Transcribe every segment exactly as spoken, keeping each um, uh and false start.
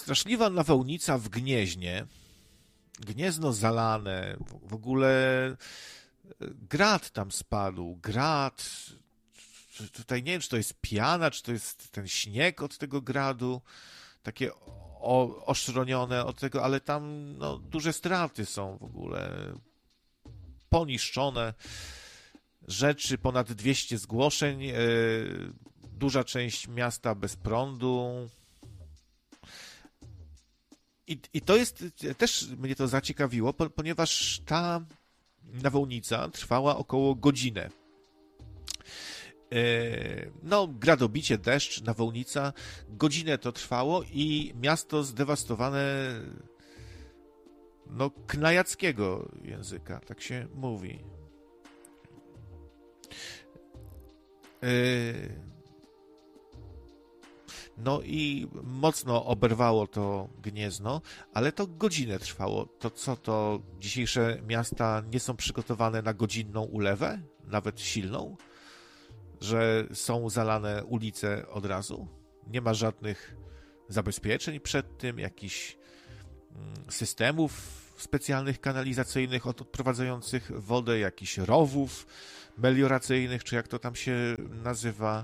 straszliwa nawałnica w Gnieźnie, Gniezno zalane, w ogóle grad tam spadł, grad, tutaj nie wiem, czy to jest piana, czy to jest ten śnieg od tego gradu, takie o, oszronione od tego, ale tam no, duże straty są w ogóle, poniszczone rzeczy, ponad dwieście zgłoszeń, yy, duża część miasta bez prądu. I, I to jest, też mnie to zaciekawiło, po, ponieważ ta nawałnica trwała około godzinę. No, gradobicie, deszcz, nawałnica, godzinę to trwało i miasto zdewastowane, no, knajackiego języka, tak się mówi. No i mocno oberwało to Gniezno, ale to godzinę trwało. To co, to dzisiejsze miasta nie są przygotowane na godzinną ulewę, nawet silną? Że są zalane ulice od razu? Nie ma żadnych zabezpieczeń przed tym, jakichś systemów specjalnych kanalizacyjnych odprowadzających wodę, jakichś rowów melioracyjnych, czy jak to tam się nazywa.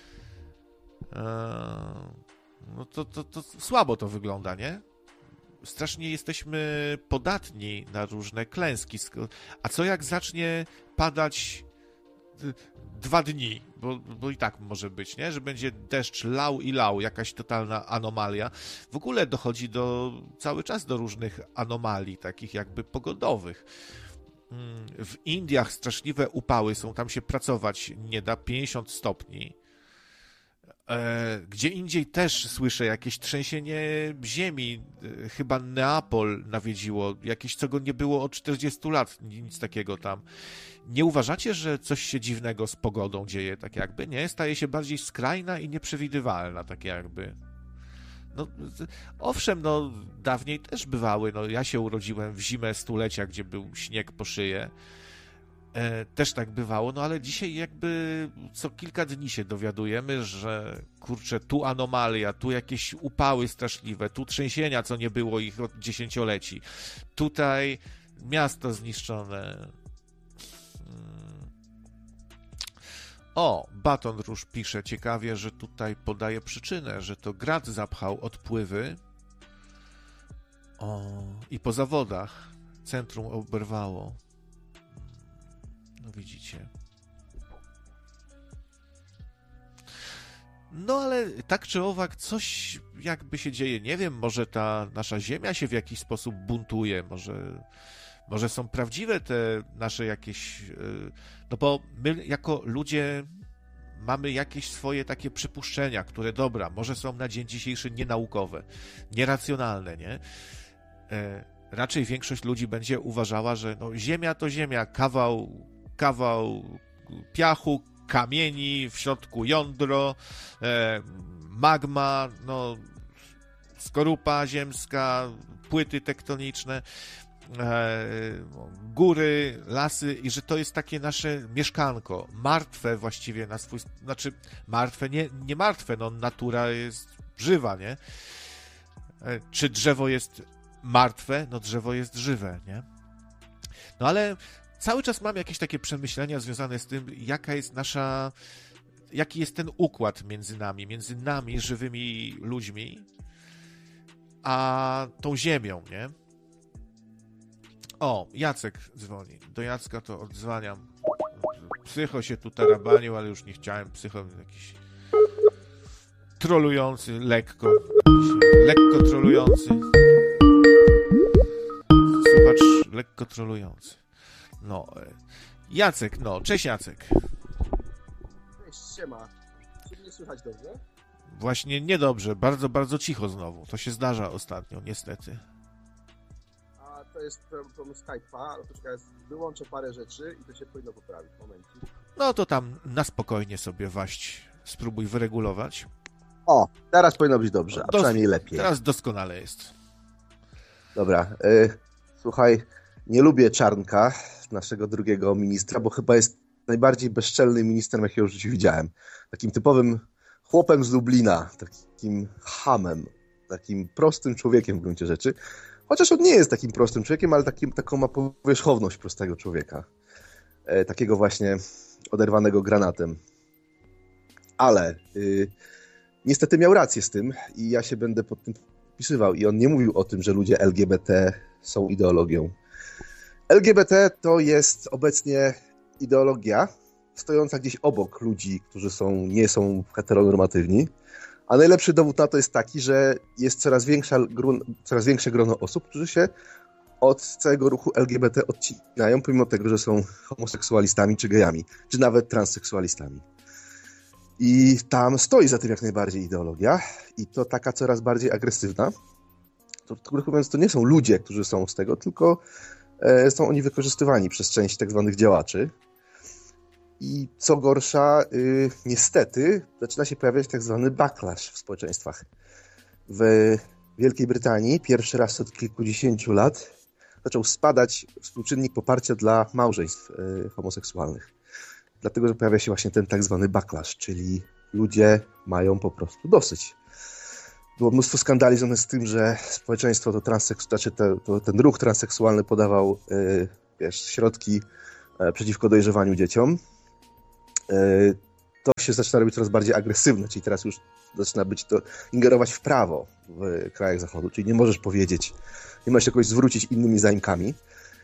No to, to, to słabo to wygląda, nie? Strasznie jesteśmy podatni na różne klęski. A co jak zacznie padać dwa dni, bo, bo i tak może być, nie? Że będzie deszcz lał i lał, jakaś totalna anomalia. W ogóle dochodzi do cały czas do różnych anomalii, takich jakby pogodowych. W Indiach straszliwe upały są, tam się pracować nie da, pięćdziesiąt stopni. Gdzie indziej też słyszę jakieś trzęsienie ziemi, chyba Neapol nawiedziło, jakieś, co go nie było od czterdziestu lat, nic takiego tam. Nie uważacie, że coś się dziwnego z pogodą dzieje, tak jakby, nie? Staje się bardziej skrajna i nieprzewidywalna, tak jakby. No, owszem, no, dawniej też bywały, no, ja się urodziłem w zimę stulecia, gdzie był śnieg po szyję. E, też tak bywało, no ale dzisiaj jakby co kilka dni się dowiadujemy, że kurczę, tu anomalia, tu jakieś upały straszliwe, tu trzęsienia, co nie było ich od dziesięcioleci. Tutaj miasto zniszczone. O, Baton Rouge pisze ciekawie, że tutaj podaje przyczynę, że to grad zapchał odpływy. O, i po zawodach centrum oberwało. No widzicie. No ale tak czy owak coś jakby się dzieje. Nie wiem, może ta nasza ziemia się w jakiś sposób buntuje, może, może są prawdziwe te nasze jakieś... No bo my jako ludzie mamy jakieś swoje takie przypuszczenia, które dobra, może są na dzień dzisiejszy nienaukowe, nieracjonalne, nie? Raczej większość ludzi będzie uważała, że no, ziemia to ziemia, kawał kawał piachu, kamieni, w środku jądro, e, magma, no, skorupa ziemska, płyty tektoniczne, e, góry, lasy i że to jest takie nasze mieszkanko, martwe właściwie na swój, znaczy martwe, nie, nie martwe, no natura jest żywa, nie? E, czy drzewo jest martwe? No drzewo jest żywe, nie? No ale cały czas mam jakieś takie przemyślenia związane z tym, jaka jest nasza, jaki jest ten układ między nami, między nami, żywymi ludźmi, a tą ziemią, nie? O, Jacek dzwoni. Do Jacka to odzwaniam. Psycho się tu tarabanił, ale już nie chciałem. Psycho jakiś trolujący, lekko. Lekko trolujący. Słuchacz lekko trolujący. No, Jacek, no, cześć Jacek. Cześć, siema. Czy mnie słychać dobrze? Właśnie niedobrze, bardzo, bardzo cicho znowu. To się zdarza ostatnio, niestety. A to jest problem Skype'a, poczekaj, wyłączę parę rzeczy i to się powinno poprawić. Momencik. No to tam na spokojnie sobie waść, spróbuj wyregulować. O, teraz powinno być dobrze, a Dos- przynajmniej lepiej. Teraz doskonale jest. Dobra, y, słuchaj, nie lubię Czarnka, naszego drugiego ministra, bo chyba jest najbardziej bezczelnym ministrem, jakiego w życiu widziałem. Takim typowym chłopem z Lublina, takim hamem. takim prostym człowiekiem w gruncie rzeczy. Chociaż on nie jest takim prostym człowiekiem, ale takim, taką ma powierzchowność prostego człowieka. E, takiego właśnie oderwanego granatem. Ale y, niestety miał rację z tym i ja się będę pod tym podpisywał. I on nie mówił o tym, że ludzie L G B T są ideologią. L G B T to jest obecnie ideologia stojąca gdzieś obok ludzi, którzy są, nie są heteronormatywni. A najlepszy dowód na to jest taki, że jest coraz, większa, coraz większe grono osób, którzy się od całego ruchu L G B T odcinają, pomimo tego, że są homoseksualistami czy gejami, czy nawet transseksualistami. I tam stoi za tym jak najbardziej ideologia i to taka coraz bardziej agresywna. To, to, mówiąc, to nie są ludzie, którzy są z tego, tylko e, są oni wykorzystywani przez część tak zwanych działaczy. I co gorsza, y, niestety zaczyna się pojawiać tak zwany backlash w społeczeństwach. W Wielkiej Brytanii pierwszy raz od kilkudziesięciu lat zaczął spadać współczynnik poparcia dla małżeństw y, homoseksualnych. Dlatego, że pojawia się właśnie ten tak zwany backlash, czyli ludzie mają po prostu dosyć. Było mnóstwo skandali związanych z tym, że społeczeństwo to transseks... znaczy te, to, ten ruch transseksualny podawał y, wiesz, środki y, przeciwko dojrzewaniu dzieciom. To się zaczyna robić coraz bardziej agresywne, czyli teraz już zaczyna być to ingerować w prawo w krajach zachodu, czyli nie możesz powiedzieć, nie możesz jakoś zwrócić innymi zaimkami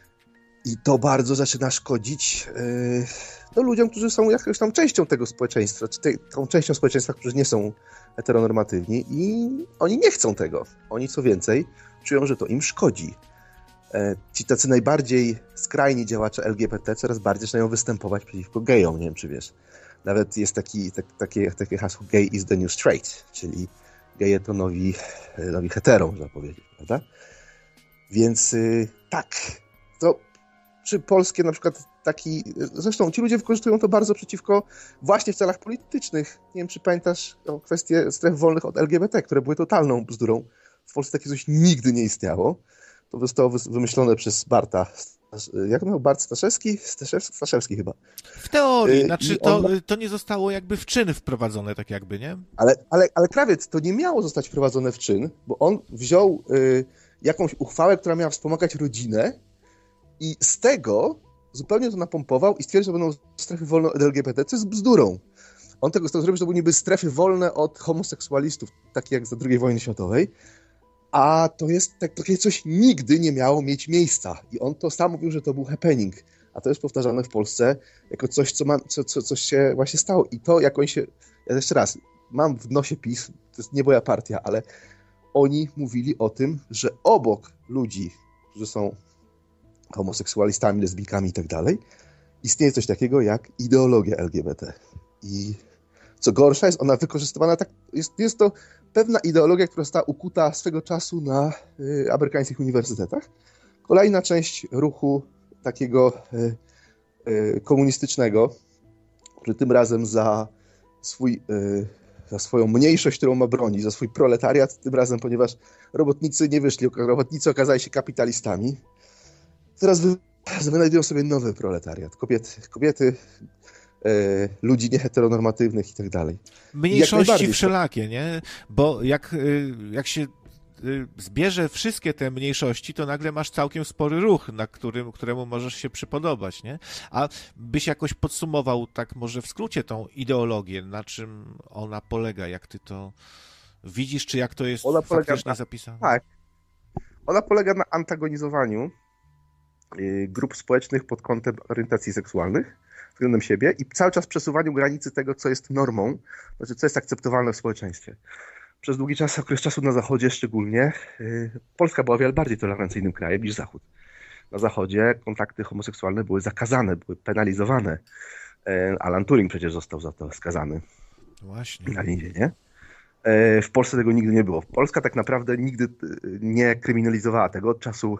i to bardzo zaczyna szkodzić yy, no, ludziom, którzy są jakąś tam częścią tego społeczeństwa, czy te, tą częścią społeczeństwa, którzy nie są heteronormatywni i oni nie chcą tego. Oni co więcej czują, że to im szkodzi. Ci tacy najbardziej skrajni działacze L G B T coraz bardziej zaczynają występować przeciwko gejom, nie wiem czy wiesz. Nawet jest taki, tak, takie, takie hasło gay is the new straight, czyli geje to nowi, nowi hetero, można powiedzieć, prawda? Więc yy, tak, to czy polskie na przykład taki, zresztą ci ludzie wykorzystują to bardzo przeciwko właśnie w celach politycznych. Nie wiem czy pamiętasz o kwestię stref wolnych od L G B T, które były totalną bzdurą. W Polsce takie coś nigdy nie istniało. To zostało wymyślone przez Barta. Jak miał Bart Staszewski? Staszewski chyba. W teorii, znaczy to, on... to nie zostało jakby w czyn wprowadzone, tak jakby, nie? Ale, ale, ale krawiec, to nie miało zostać wprowadzone w czyn, bo on wziął y, jakąś uchwałę, która miała wspomagać rodzinę i z tego zupełnie to napompował i stwierdził, że będą strefy wolne od L G B T, co jest bzdurą. On tego chciał zrobić, że to były niby strefy wolne od homoseksualistów, takie jak za drugiej wojny światowej. A to jest tak, takie coś nigdy nie miało mieć miejsca. I on to sam mówił, że to był happening. A to jest powtarzane w Polsce jako coś, co, ma, co, co coś się właśnie stało. I to jak oni się... Ja jeszcze raz, mam w nosie PiS, to jest nie moja partia, ale oni mówili o tym, że obok ludzi, którzy są homoseksualistami, lesbijkami i tak dalej, istnieje coś takiego jak ideologia L G B T. I co gorsza, jest ona wykorzystywana tak... Jest, jest to pewna ideologia, która została ukuta swego czasu na y, amerykańskich uniwersytetach. Kolejna część ruchu takiego y, y, komunistycznego, który tym razem za, swój, y, za swoją mniejszość, którą ma broni, za swój proletariat, tym razem, ponieważ robotnicy nie wyszli, robotnicy okazali się kapitalistami, teraz wy, wynajdują sobie nowy proletariat. Kobiety, kobiety y, ludzi nieheteronormatywnych i tak dalej. Mniejszości wszelakie, nie? Bo jak, jak się zbierze wszystkie te mniejszości, to nagle masz całkiem spory ruch, na którym, któremu możesz się przypodobać, nie? A byś jakoś podsumował tak może w skrócie tą ideologię, na czym ona polega, jak ty to widzisz, czy jak to jest ona faktycznie na, zapisane? Tak. Ona polega na antagonizowaniu grup społecznych pod kątem orientacji seksualnych względem siebie i cały czas przesuwaniu granicy tego, co jest normą, znaczy co jest akceptowalne w społeczeństwie. Przez długi czas, okres czasu na Zachodzie szczególnie, yy, Polska była o wiele bardziej tolerancyjnym krajem niż Zachód. Na Zachodzie kontakty homoseksualne były zakazane, były penalizowane. Yy, Alan Turing przecież został za to skazany. Właśnie. Na więzienie. Yy, w Polsce tego nigdy nie było. Polska tak naprawdę nigdy nie kryminalizowała tego od czasu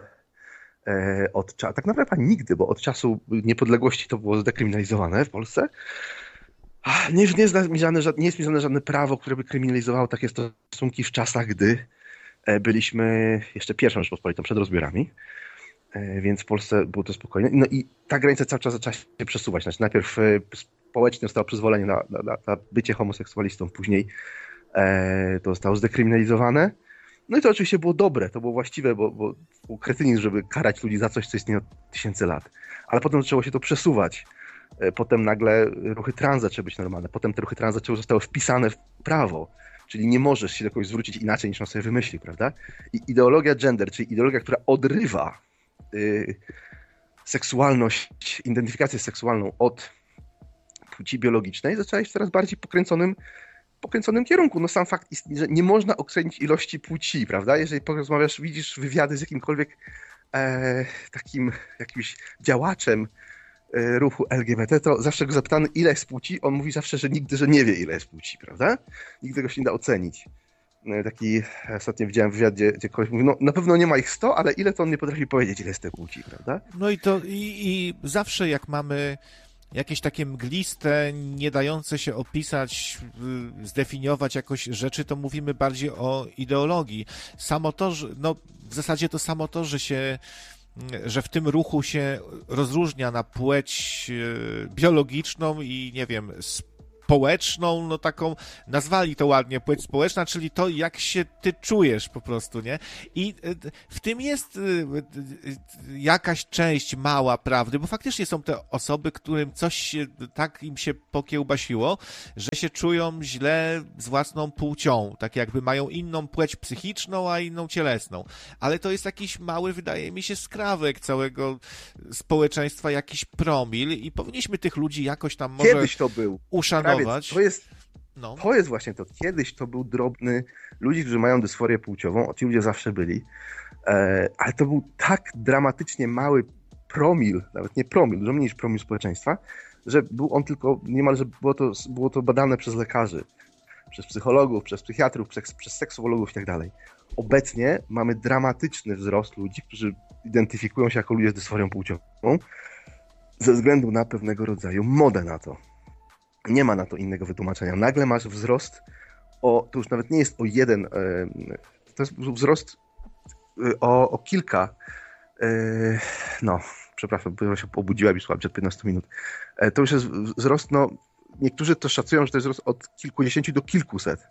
Od, tak naprawdę nigdy, bo od czasu niepodległości to było zdekryminalizowane w Polsce. Nie, nie, jest mi żadne, nie jest mi żadne, żadne prawo, które by kryminalizowało takie stosunki w czasach, gdy byliśmy jeszcze pierwszą Rzeczpospolitą przed rozbiorami, więc w Polsce było to spokojne. No i ta granica cały czas zaczęła się przesuwać. Znaczy najpierw społecznie zostało przyzwolenie na, na, na bycie homoseksualistą, później to zostało zdekryminalizowane. No i to oczywiście było dobre, to było właściwe, bo, bo był kretynizm, żeby karać ludzi za coś, co istnieje od tysięcy lat. Ale potem zaczęło się to przesuwać. Potem nagle ruchy trans zaczęły być normalne. Potem te ruchy trans zaczęły zostały wpisane w prawo. Czyli nie możesz się do kogoś zwrócić inaczej, niż on sobie wymyśli, prawda? I ideologia gender, czyli ideologia, która odrywa y, seksualność, identyfikację seksualną od płci biologicznej, zaczęła iść w coraz bardziej pokręconym, pokręconym kierunku. No sam fakt istnieje, że nie można określić ilości płci, prawda? Jeżeli porozmawiasz, widzisz wywiady z jakimkolwiek e, takim jakimś działaczem e, ruchu L G B T, to zawsze go zapytany, ile jest płci, on mówi zawsze, że nigdy, że nie wie, ile jest płci, prawda? Nigdy go się nie da ocenić. Taki ostatnio widziałem wywiad, gdzie, gdzie ktoś mówi, no na pewno nie ma ich sto, ale ile to on nie potrafi powiedzieć, ile jest tej płci, prawda? No i to i, i zawsze jak mamy jakieś takie mgliste, nie dające się opisać, zdefiniować jakoś rzeczy, to mówimy bardziej o ideologii. Samo to, że, no w zasadzie to samo to, że się, że w tym ruchu się rozróżnia na płeć biologiczną i nie wiem, społeczną, no taką, nazwali to ładnie, płeć społeczna, czyli to, jak się ty czujesz po prostu, nie? I w tym jest jakaś część mała prawdy, bo faktycznie są te osoby, którym coś się, tak im się pokiełbasiło, że się czują źle z własną płcią, tak jakby mają inną płeć psychiczną, a inną cielesną. Ale to jest jakiś mały, wydaje mi się, skrawek całego społeczeństwa, jakiś promil i powinniśmy tych ludzi jakoś tam może Kiedyś to był. uszanować. To jest, no. to jest właśnie to. Kiedyś to był drobny... Ludzi, którzy mają dysforię płciową, ci ludzie zawsze byli, e, ale to był tak dramatycznie mały promil, nawet nie promil, dużo mniej niż promil społeczeństwa, że był on tylko, niemalże było to, było to badane przez lekarzy, przez psychologów, przez psychiatrów, przez, przez seksuologów i tak dalej. Obecnie mamy dramatyczny wzrost ludzi, którzy identyfikują się jako ludzie z dysforią płciową ze względu na pewnego rodzaju modę na to. Nie ma na to innego wytłumaczenia. Nagle masz wzrost o, to już nawet nie jest o jeden, to jest wzrost o, o kilka, no, przepraszam, bo się obudziłem już przed piętnastu minut. To już jest wzrost, no, niektórzy to szacują, że to jest wzrost od kilkudziesięciu do kilkuset.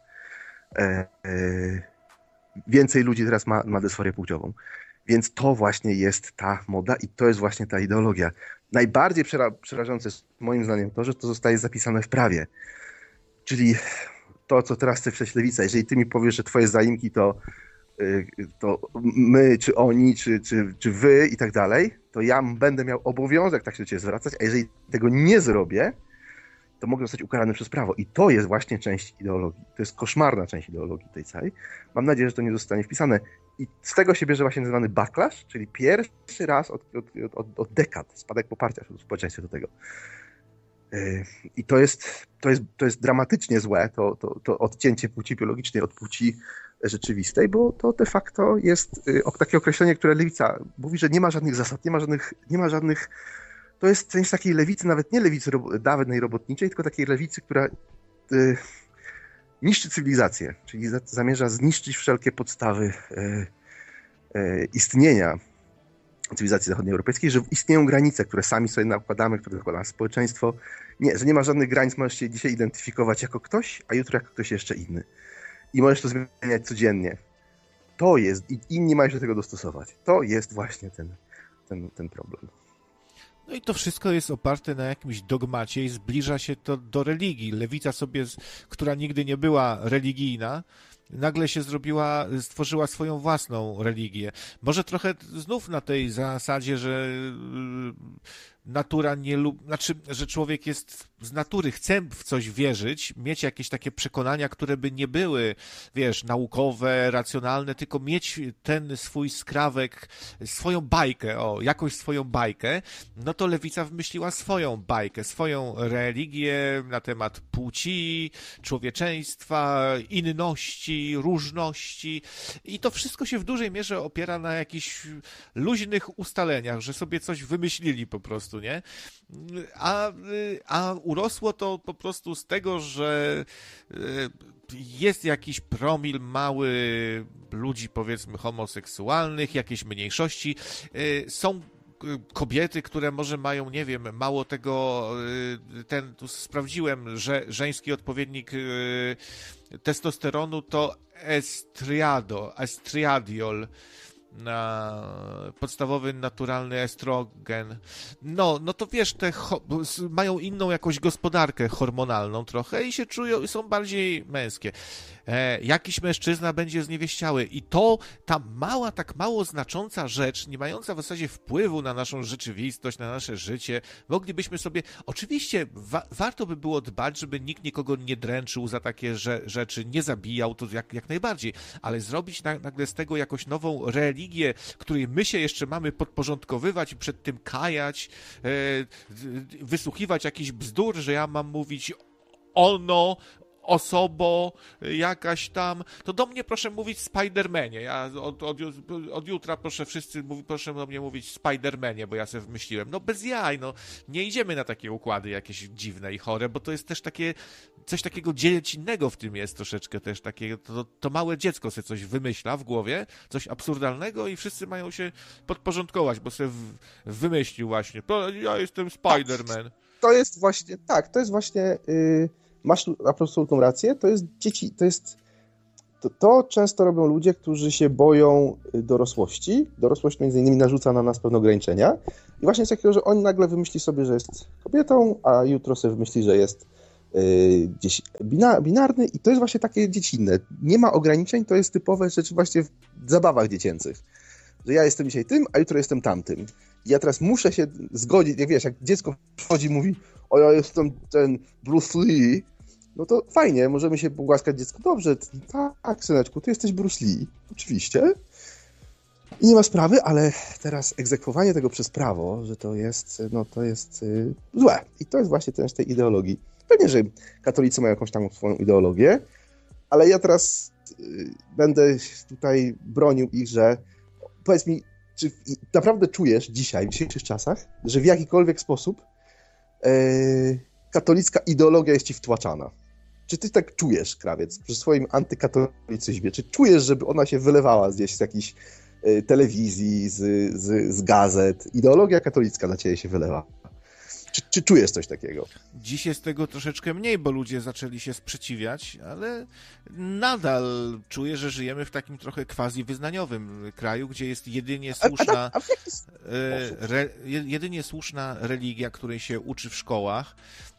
Więcej ludzi teraz ma, ma dysforię płciową. Więc to właśnie jest ta moda i to jest właśnie ta ideologia. Najbardziej przera- przerażające jest moim zdaniem to, że to zostaje zapisane w prawie. Czyli to, co teraz chce przejść lewica. Jeżeli ty mi powiesz, że twoje zaimki to, yy, to my, czy oni, czy, czy, czy wy i tak dalej, to ja będę miał obowiązek tak się do ciebie zwracać, a jeżeli tego nie zrobię, to mogę zostać ukarany przez prawo. I to jest właśnie część ideologii. To jest koszmarna część ideologii tej całej. Mam nadzieję, że to nie zostanie wpisane. I z tego się bierze właśnie nazywany backlash, czyli pierwszy raz od, od, od, od dekad spadek poparcia w społeczeństwie do tego. Yy, I to jest, to jest, to jest dramatycznie złe, to, to, to odcięcie płci biologicznej od płci rzeczywistej, bo to de facto jest yy, takie określenie, które lewica mówi, że nie ma żadnych zasad, nie ma żadnych, nie ma żadnych. To jest część takiej lewicy, nawet nie lewicy dawnej robotniczej, tylko takiej lewicy, która yy, niszczy cywilizację, czyli za, zamierza zniszczyć wszelkie podstawy yy, yy, istnienia cywilizacji zachodnioeuropejskiej, że istnieją granice, które sami sobie nakładamy, które nakłada społeczeństwo. Nie, że nie ma żadnych granic, możesz się dzisiaj identyfikować jako ktoś, a jutro jako ktoś jeszcze inny. I możesz to zmieniać codziennie. To jest, i inni mają się do tego dostosować. To jest właśnie ten, ten, ten problem. No i to wszystko jest oparte na jakimś dogmacie i zbliża się to do religii. Lewica sobie, która nigdy nie była religijna, nagle się zrobiła, stworzyła swoją własną religię. Może trochę znów na tej zasadzie, że natura nie lubi, znaczy, że człowiek jest z natury, chce w coś wierzyć, mieć jakieś takie przekonania, które by nie były, wiesz, naukowe, racjonalne, tylko mieć ten swój skrawek, swoją bajkę, o, jakąś swoją bajkę, no to lewica wymyśliła swoją bajkę, swoją religię na temat płci, człowieczeństwa, inności, różności i to wszystko się w dużej mierze opiera na jakichś luźnych ustaleniach, że sobie coś wymyślili po prostu, nie? A, a urosło to po prostu z tego, że jest jakiś promil mały ludzi, powiedzmy, homoseksualnych, jakieś mniejszości. Są kobiety, które może mają, nie wiem, mało tego, ten, tu sprawdziłem, że żeński odpowiednik testosteronu to estriado, estriadiol, na podstawowy naturalny estrogen. No, no to wiesz, te ho- mają inną jakąś gospodarkę hormonalną trochę i się czują, są bardziej męskie. E, jakiś mężczyzna będzie zniewieściały i to ta mała, tak mało znacząca rzecz, nie mająca w zasadzie wpływu na naszą rzeczywistość, na nasze życie, moglibyśmy sobie, oczywiście wa- warto by było dbać, żeby nikt nikogo nie dręczył za takie że- rzeczy, nie zabijał, to jak, jak najbardziej, ale zrobić na- nagle z tego jakąś nową religię, której my się jeszcze mamy podporządkowywać i przed tym kajać, e, wysłuchiwać jakichś bzdur, że ja mam mówić ono, osobo, jakaś tam, to do mnie proszę mówić Spidermanie. Ja od, od, od jutra proszę wszyscy, mów, proszę do mnie mówić Spidermanie, bo ja sobie wymyśliłem. No bez jaj, no nie idziemy na takie układy jakieś dziwne i chore, bo to jest też takie, coś takiego dziecinnego w tym jest troszeczkę też takie, to, to małe dziecko sobie coś wymyśla w głowie, coś absurdalnego i wszyscy mają się podporządkować, bo sobie w, wymyślił właśnie, to ja jestem Spiderman. To jest właśnie, tak, to jest właśnie... Yy... Masz absolutną rację, to jest dzieci, to jest, to, to często robią ludzie, którzy się boją dorosłości. Dorosłość między innymi narzuca na nas pewne ograniczenia i właśnie z takiego, że on nagle wymyśli sobie, że jest kobietą, a jutro sobie wymyśli, że jest yy, gdzieś bina, binarny i to jest właśnie takie dziecinne. Nie ma ograniczeń, to jest typowe rzeczy właśnie w zabawach dziecięcych. Że ja jestem dzisiaj tym, a jutro jestem tamtym. I ja teraz muszę się zgodzić, jak wiesz, jak dziecko przychodzi i mówi, o ja jestem ten Bruce Lee, no to fajnie, możemy się pogłaskać dziecko. Dobrze, tak, syneczku, ty jesteś Bruce Lee, oczywiście. I nie ma sprawy, ale teraz egzekwowanie tego przez prawo, że to jest, no to jest yy, złe. I to jest właśnie też tej ideologii. Pewnie, że katolicy mają jakąś tam swoją ideologię, ale ja teraz yy, będę tutaj bronił ich, że powiedz mi, czy naprawdę czujesz dzisiaj, w dzisiejszych czasach, że w jakikolwiek sposób yy, katolicka ideologia jest ci wtłaczana? Czy ty tak czujesz, Krawiec, przy swoim antykatolicyzmie? Czy czujesz, żeby ona się wylewała gdzieś z jakiejś y, telewizji, z, z, z gazet? Ideologia katolicka na ciebie się wylewa. Czy, czy czujesz coś takiego? Dziś jest tego troszeczkę mniej, bo ludzie zaczęli się sprzeciwiać, ale nadal czuję, że żyjemy w takim trochę quasi-wyznaniowym kraju, gdzie jest jedynie słuszna, a, a, a w jaki re, jedynie słuszna religia, której się uczy w szkołach.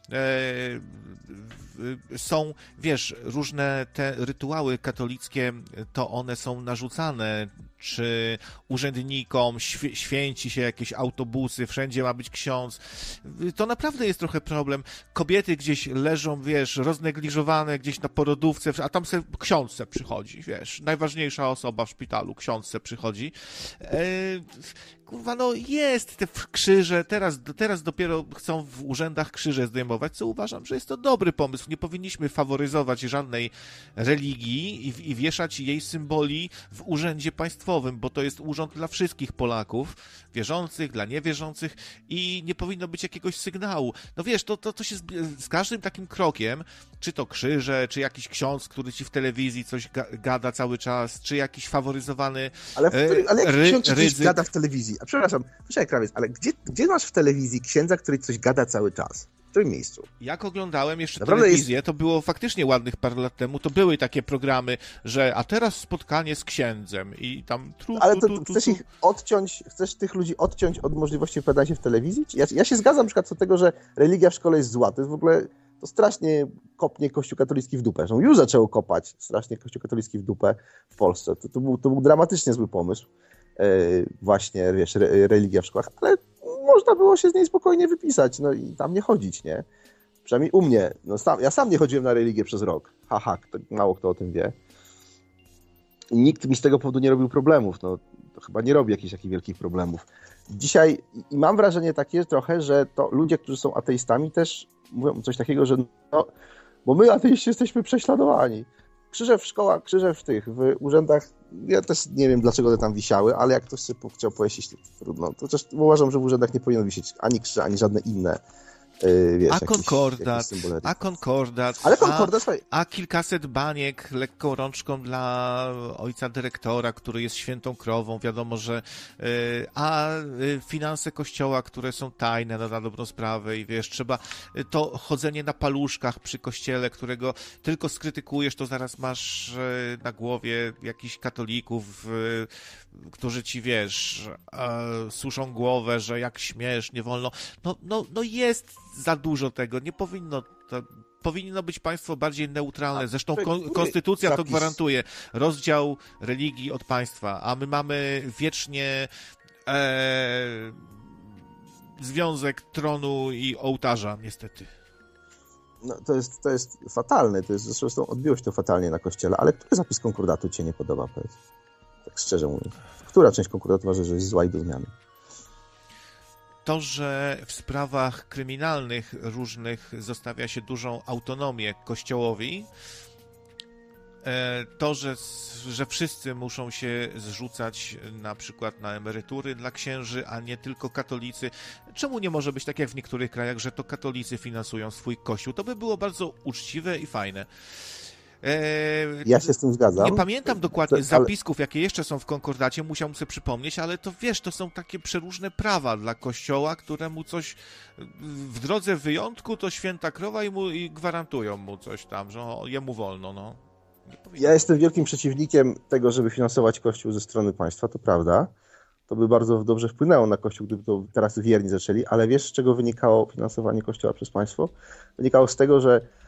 Są, wiesz, różne te rytuały katolickie, to one są narzucane, czy urzędnikom, świe, święci się jakieś autobusy, wszędzie ma być ksiądz. To naprawdę jest trochę problem. Kobiety gdzieś leżą, wiesz, roznegliżowane gdzieś na porodówce, a tam se ksiądz se przychodzi, wiesz, najważniejsza osoba w szpitalu, ksiądz se przychodzi. E, kurwa, no jest te krzyże, teraz, teraz dopiero chcą w urzędach krzyże zdejmować, co uważam, że jest to dobry pomysł. Nie powinniśmy faworyzować żadnej religii i, i wieszać jej symboli w urzędzie państwowym, bo to jest urząd dla wszystkich Polaków, wierzących, dla niewierzących i nie powinno być jakiegoś sygnału. No wiesz, to, to, to się z, z każdym takim krokiem, czy to krzyże, czy jakiś ksiądz, który ci w telewizji coś ga, gada cały czas, czy jakiś faworyzowany Ale, w, e, ale jak ry, ksiądz ci coś ryzyk. gada w telewizji? A przepraszam, poczekaj, Krawiec, ale gdzie, gdzie masz w telewizji księdza, który coś gada cały czas? W którym miejscu? Jak oglądałem jeszcze Naprawdę telewizję, jest... to było faktycznie ładnych parę lat temu, to były takie programy, że a teraz spotkanie z księdzem i tam tru, Ale to, tu, tu, tu, chcesz tu. ich odciąć, chcesz tych ludzi odciąć od możliwości wypowiadania się w telewizji? Ja, ja się zgadzam na przykład co do tego, że religia w szkole jest zła. To jest w ogóle, to strasznie kopnie Kościół katolicki w dupę. Zresztą już zaczęło kopać strasznie Kościół katolicki w dupę w Polsce. To, to, był, to był dramatycznie zły pomysł. Yy, właśnie, wiesz, re, religia w szkołach, ale można było się z niej spokojnie wypisać, no i tam nie chodzić, nie? Przynajmniej u mnie. No sam, ja sam nie chodziłem na religię przez rok. Haha, ha, mało kto o tym wie. I nikt mi z tego powodu nie robił problemów. No, to chyba nie robi jakichś takich wielkich problemów. Dzisiaj, i mam wrażenie takie trochę, że to ludzie, którzy są ateistami też mówią coś takiego, że no, bo my ateiści jesteśmy prześladowani. Krzyże w szkołach, krzyże w tych, w urzędach, ja też nie wiem, dlaczego one tam wisiały, ale jak ktoś sobie chciał pojeździć, to trudno. To też uważam, że w urzędach nie powinno wisieć ani krzyże, ani żadne inne Yy, wiesz, a jakieś, konkordat, jakieś symbole. a konkordat, Ale konkordat, słuchaj, a, a kilkaset baniek lekką rączką dla ojca dyrektora, który jest świętą krową, wiadomo, że yy, a yy, finanse kościoła, które są tajne no, na dobrą sprawę i wiesz, trzeba yy, to chodzenie na paluszkach przy kościele, którego tylko skrytykujesz, to zaraz masz yy, na głowie jakichś katolików, yy, którzy ci, wiesz, yy, suszą głowę, że jak śmiesz, nie wolno. No, no, no jest za dużo tego, nie powinno to, powinno być państwo bardziej neutralne, zresztą ko- konstytucja to gwarantuje, rozdział religii od państwa, a my mamy wiecznie e, związek tronu i ołtarza, niestety. No, to, jest, to jest fatalne, to jest, zresztą odbiło się to fatalnie na kościele, ale który zapis konkordatu cię nie podoba, powiedz? Tak szczerze mówiąc. Która część konkordatu uważasz, że jest zła i do zmiany? To, że w sprawach kryminalnych różnych zostawia się dużą autonomię Kościołowi, to, że, że wszyscy muszą się zrzucać na przykład na emerytury dla księży, a nie tylko katolicy. Czemu nie może być tak jak w niektórych krajach, że to katolicy finansują swój kościół? To by było bardzo uczciwe i fajne. Eee, ja się z tym zgadzam. Nie pamiętam dokładnie to, zapisków, ale... jakie jeszcze są w konkordacie, musiałbym sobie przypomnieć, ale to wiesz, to są takie przeróżne prawa dla Kościoła, które mu coś w drodze wyjątku to święta krowa i, mu, i gwarantują mu coś tam, że jemu wolno, no. Ja jestem wielkim przeciwnikiem tego, żeby finansować Kościół ze strony państwa, to prawda. To by bardzo dobrze wpłynęło na Kościół, gdyby to teraz wierni zaczęli, ale wiesz, z czego wynikało finansowanie Kościoła przez państwo? Wynikało z tego, że